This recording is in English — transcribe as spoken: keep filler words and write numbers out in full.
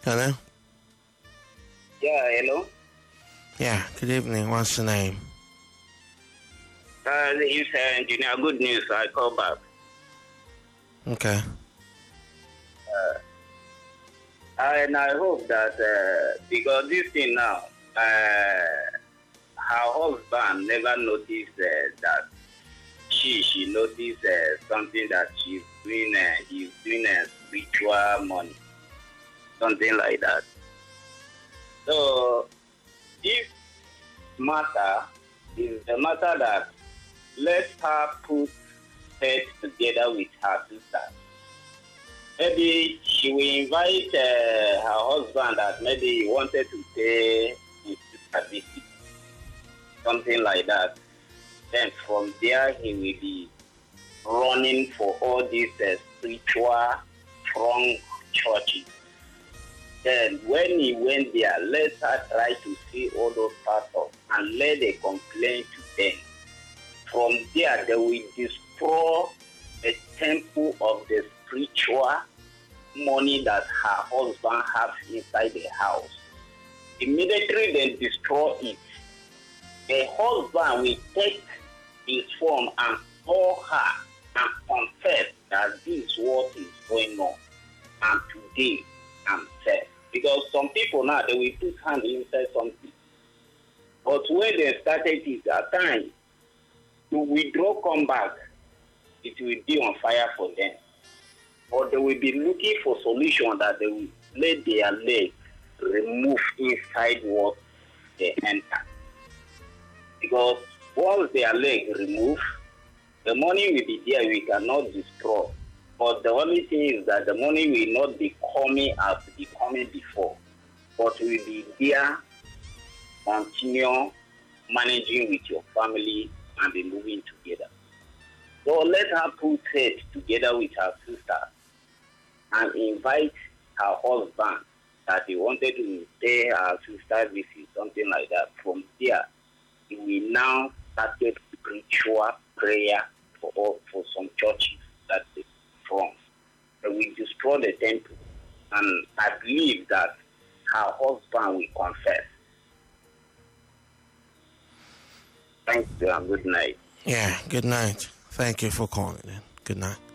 Hello? Yeah, hello? Yeah, good evening. What's your name? Uh, it's uh, Engineer Good News. I call back. Okay. Uh, and I hope that, uh, because this thing now, uh, her husband never noticed uh, that she, she noticed uh, something that she's doing, uh, he's doing uh, spiritual money. Something like that. So, this matter is the matter that let her put head together with her sister. Maybe she will invite uh, her husband that maybe he wanted to pay his sister visit. Something like that. Then from there he will be running for all these uh, spiritual strong churches. Then when he went there, let her try to see all those pastors and let a complaint to them. From there, they will destroy the temple of the spiritual money that her husband has inside the house. Immediately they destroy it. The husband will take his form and call her and confess that this is what is going on. And today, I'm safe. Because some people now, they will put hand inside something. But when they started it, at times, to withdraw, come back, it will be on fire for them. Or they will be looking for solution that they will let their leg remove inside what they enter. Because once their leg removed, the money will be there, we cannot destroy. But the only thing is that the money will not be coming as it coming before, but will be there, continue managing with your family and be moving together. So let her put head together with her sister and invite her husband that he wanted to pay her sister visit, something like that. From there, he will now start spiritual prayer for all, for some churches that they from. And we destroy the temple. And I believe that her husband will confess. Thank you and good night. Yeah, good night. Thank you for calling in. Good night.